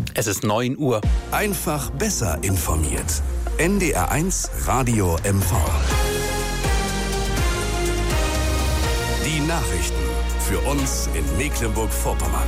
Es ist 9 Uhr. Einfach besser informiert. NDR1 Radio MV. Die Nachrichten für uns in Mecklenburg-Vorpommern.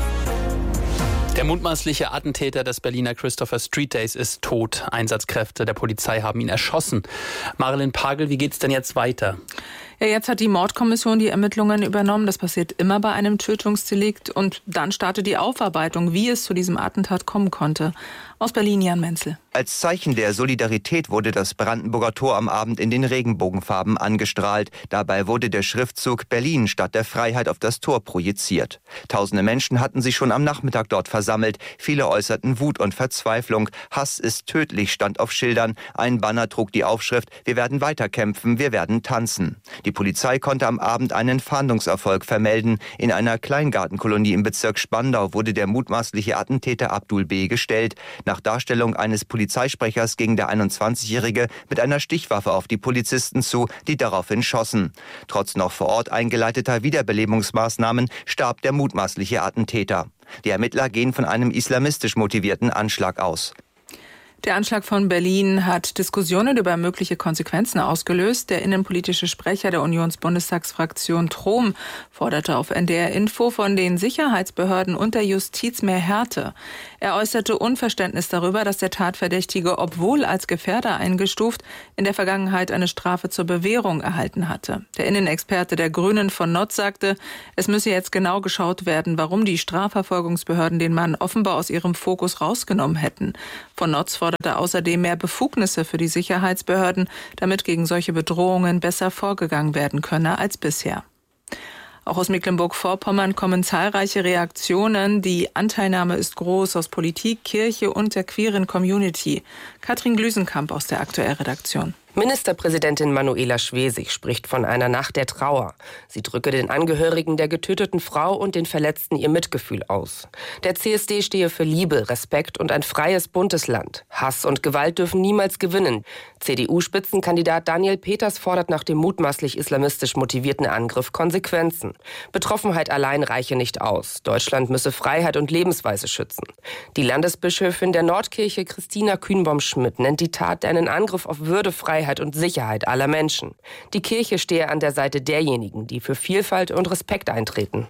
Der mutmaßliche Attentäter des Berliner Christopher Street Days ist tot. Einsatzkräfte der Polizei haben ihn erschossen. Marilyn Pagel, wie geht's denn jetzt weiter? Ja, jetzt hat die Mordkommission die Ermittlungen übernommen. Das passiert immer bei einem Tötungsdelikt. Und dann startet die Aufarbeitung, wie es zu diesem Attentat kommen konnte. Aus Berlin, Jan Menzel. Als Zeichen der Solidarität wurde das Brandenburger Tor am Abend in den Regenbogenfarben angestrahlt. Dabei wurde der Schriftzug Berlin Stadt der Freiheit auf das Tor projiziert. Tausende Menschen hatten sich schon am Nachmittag dort versammelt. Viele äußerten Wut und Verzweiflung. Hass ist tödlich, stand auf Schildern. Ein Banner trug die Aufschrift: Wir werden weiterkämpfen, wir werden tanzen. Die Polizei konnte am Abend einen Fahndungserfolg vermelden. In einer Kleingartenkolonie im Bezirk Spandau wurde der mutmaßliche Attentäter Abdul B. gestellt. Nach Darstellung eines Polizeisprechers ging der 21-Jährige mit einer Stichwaffe auf die Polizisten zu, die daraufhin schossen. Trotz noch vor Ort eingeleiteter Wiederbelebungsmaßnahmen starb der mutmaßliche Attentäter. Die Ermittler gehen von einem islamistisch motivierten Anschlag aus. Der Anschlag von Berlin hat Diskussionen über mögliche Konsequenzen ausgelöst. Der innenpolitische Sprecher der Unionsbundestagsfraktion Trom forderte auf NDR Info von den Sicherheitsbehörden und der Justiz mehr Härte. Er äußerte Unverständnis darüber, dass der Tatverdächtige, obwohl als Gefährder eingestuft, in der Vergangenheit eine Strafe zur Bewährung erhalten hatte. Der Innenexperte der Grünen von Notz sagte, es müsse jetzt genau geschaut werden, warum die Strafverfolgungsbehörden den Mann offenbar aus ihrem Fokus rausgenommen hätten. Von Notz forderte außerdem mehr Befugnisse für die Sicherheitsbehörden, damit gegen solche Bedrohungen besser vorgegangen werden könne als bisher. Auch aus Mecklenburg-Vorpommern kommen zahlreiche Reaktionen. Die Anteilnahme ist groß aus Politik, Kirche und der queeren Community. Katrin Glüsenkamp aus der Aktuell-Redaktion. Ministerpräsidentin Manuela Schwesig spricht von einer Nacht der Trauer. Sie drücke den Angehörigen der getöteten Frau und den Verletzten ihr Mitgefühl aus. Der CSD stehe für Liebe, Respekt und ein freies, buntes Land. Hass und Gewalt dürfen niemals gewinnen. CDU-Spitzenkandidat Daniel Peters fordert nach dem mutmaßlich islamistisch motivierten Angriff Konsequenzen. Betroffenheit allein reiche nicht aus. Deutschland müsse Freiheit und Lebensweise schützen. Die Landesbischöfin der Nordkirche Christina Kühnbaum-Schmidt nennt die Tat einen Angriff auf Würde, Freiheit und Sicherheit aller Menschen. Die Kirche stehe an der Seite derjenigen, die für Vielfalt und Respekt eintreten.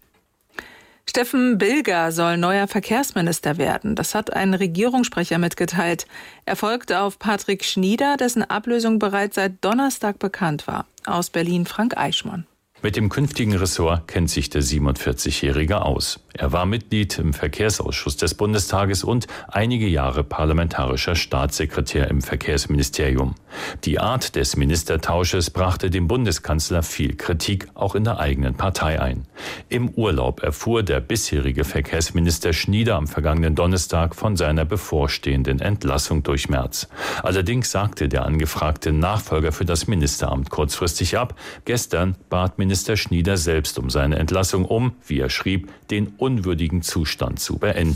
Steffen Bilger soll neuer Verkehrsminister werden. Das hat ein Regierungssprecher mitgeteilt. Er folgte auf Patrick Schnieder, dessen Ablösung bereits seit Donnerstag bekannt war. Aus Berlin Frank Eichmann. Mit dem künftigen Ressort kennt sich der 47-Jährige aus. Er war Mitglied im Verkehrsausschuss des Bundestages und einige Jahre parlamentarischer Staatssekretär im Verkehrsministerium. Die Art des Ministertausches brachte dem Bundeskanzler viel Kritik, auch in der eigenen Partei ein. Im Urlaub erfuhr der bisherige Verkehrsminister Schnieder am vergangenen Donnerstag von seiner bevorstehenden Entlassung durch Merz. Allerdings sagte der angefragte Nachfolger für das Ministeramt kurzfristig ab. Gestern bat Minister Schnieder selbst um seine Entlassung, um, wie er schrieb, den unwürdigen Zustand zu beenden.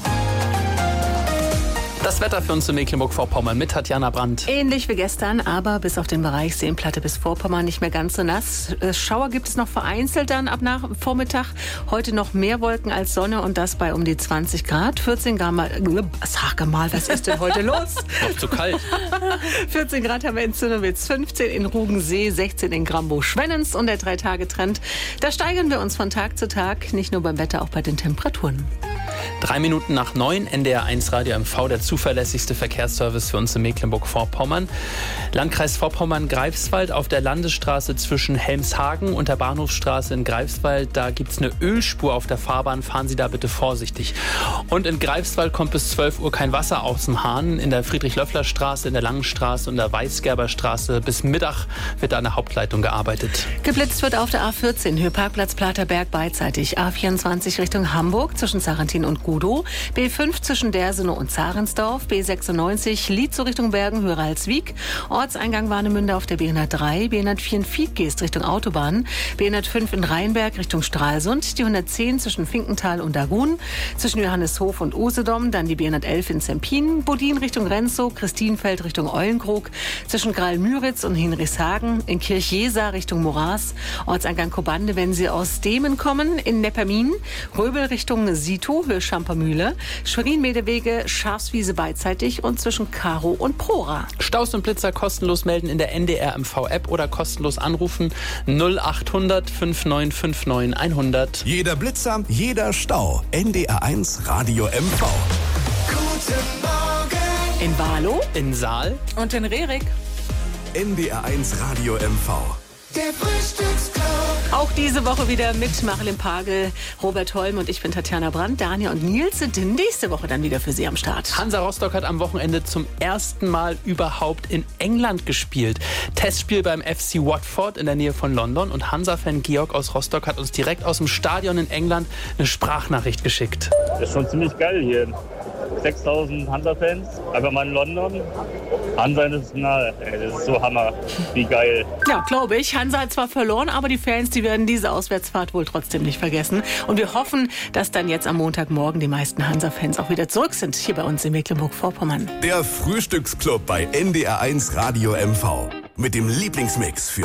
Das Wetter für uns in Mecklenburg-Vorpommern mit Tatjana Brandt. Ähnlich wie gestern, aber bis auf den Bereich Seenplatte bis Vorpommern nicht mehr ganz so nass. Schauer gibt es noch vereinzelt dann ab Vormittag. Heute noch mehr Wolken als Sonne und das bei um die 20 Grad. 14 Grad sag mal, was ist denn heute los? Noch zu kalt. 14 Grad haben wir in Zinnowitz, 15 in Rugensee, 16 in Grambow-Schwennens und der 3-Tage-Trend. Da steigern wir uns von Tag zu Tag, nicht nur beim Wetter, auch bei den Temperaturen. 3 Minuten nach 9, NDR1 Radio MV, der zuverlässigste Verkehrsservice für uns in Mecklenburg-Vorpommern. Landkreis Vorpommern-Greifswald auf der Landesstraße zwischen Helmshagen und der Bahnhofsstraße in Greifswald. Da gibt es eine Ölspur auf der Fahrbahn. Fahren Sie da bitte vorsichtig. Und in Greifswald kommt bis 12 Uhr kein Wasser aus dem Hahn. In der Friedrich-Löffler-Straße, in der Langenstraße und der Weißgerberstraße bis Mittag wird da an der Hauptleitung gearbeitet. Geblitzt wird auf der A14, Höheparkplatz Platerberg beidseitig. A24 Richtung Hamburg zwischen Sarantin und Gudow. B5 zwischen Dersenow und Zarensdorf. B96 Lietzow Richtung Bergen, Höralswijk. Ortseingang Warnemünde auf der B103, B104 in Fiedgeest Richtung Autobahn, B105 in Rheinberg Richtung Stralsund, die 110 zwischen Finkenthal und Dagun, zwischen Johanneshof und Usedom, dann die B111 in Zempin, Bodin Richtung Renzow, Christienfeld Richtung Eulenkrog, zwischen Graal-Müritz und Hinrichshagen, in Kirchjesa Richtung Moraß, Ortseingang Kobande, wenn Sie aus Demen kommen, in Neppermin, Röbel Richtung Sito, Höhe Schampermühle, Schwerin-Medewege, Schafswiese beidseitig und zwischen Karo und Prora. Staus und Blitzer kostenlos melden in der NDR MV-App oder kostenlos anrufen 0800 5959 100. Jeder Blitzer, jeder Stau. NDR1 Radio MV. Guten Morgen. In Warlow, In Saal Und in Rerik. NDR1 Radio MV. Der Frühstücksclub. auch diese Woche wieder mit Marilyn Pagel, Robert Holm und ich bin Tatjana Brandt. Daniel und Nils sind nächste Woche dann wieder für Sie am Start. Hansa Rostock hat am Wochenende zum ersten Mal überhaupt in England gespielt. Testspiel beim FC Watford in der Nähe von London. Und Hansa-Fan Georg aus Rostock hat uns direkt aus dem Stadion in England eine Sprachnachricht geschickt. Das ist schon ziemlich geil hier. 6000 Hansa-Fans, einfach mal in London. Hansa international, das ist so Hammer, wie geil. Ja, glaube ich. Hansa hat zwar verloren, aber die Fans, die werden diese Auswärtsfahrt wohl trotzdem nicht vergessen. Und wir hoffen, dass dann jetzt am Montagmorgen die meisten Hansa-Fans auch wieder zurück sind, hier bei uns in Mecklenburg-Vorpommern. Der Frühstücksclub bei NDR1 Radio MV. Mit dem Lieblingsmix für